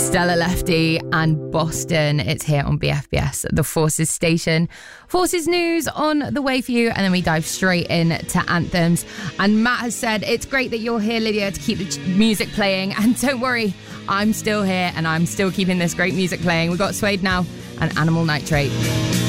Stella Lefty and Boston. It's here on BFBS, the Forces station. Forces news on the way for you, and then we dive straight into anthems. And Matt has said, it's great that you're here, Lydia, to keep the music playing. And don't worry, I'm still here and I'm still keeping this great music playing. We've got Suede now and Animal Nitrate.